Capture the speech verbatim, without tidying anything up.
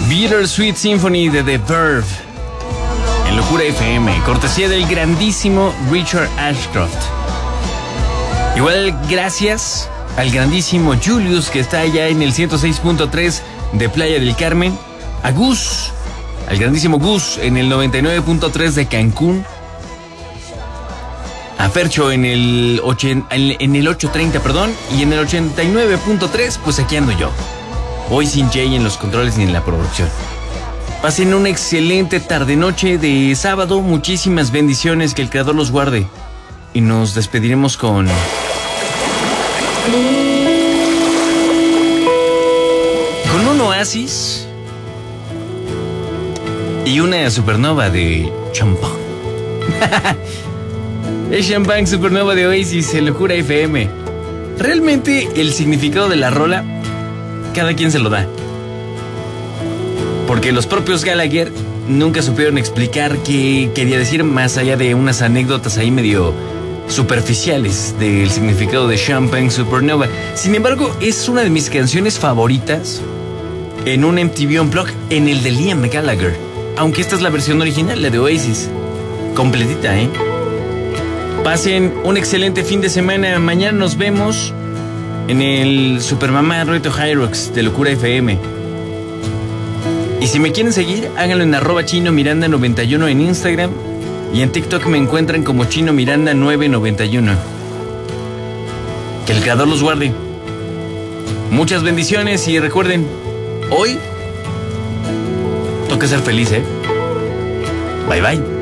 Bittersweet Symphony de The Verve en Locura F M, cortesía del grandísimo Richard Ashcroft. Igual gracias al grandísimo Julius, que está allá en el ciento seis punto tres de Playa del Carmen, a Gus, al grandísimo Gus en el noventa y nueve punto tres de Cancún, a Fercho en el, ochen, en el ochocientos treinta, perdón, y en el ochenta y nueve punto tres, pues aquí ando yo. Hoy sin Jay en los controles ni en la producción. Pasen una excelente tarde-noche de sábado. Muchísimas bendiciones, que el Creador los guarde. Y nos despediremos con... con un oasis y una supernova de champán. Es champán supernova de Oasis en Locura F M. Realmente el significado de la rola, cada quien se lo da. Porque los propios Gallagher nunca supieron explicar qué quería decir, más allá de unas anécdotas ahí medio superficiales del significado de Champagne Supernova. Sin embargo, es una de mis canciones favoritas en un M T V Unplugged, en el de Liam Gallagher. Aunque esta es la versión original, la de Oasis. Completita, ¿eh? Pasen un excelente fin de semana. Mañana nos vemos en el Supermamá Reto Hyrox de Locura F M. Y si me quieren seguir, háganlo en arroba Chino Miranda noventa y uno en Instagram. Y en TikTok me encuentran como Chino Miranda nueve noventa y uno. Que el Creador los guarde. Muchas bendiciones y recuerden, hoy toca ser feliz, ¿eh? Bye bye.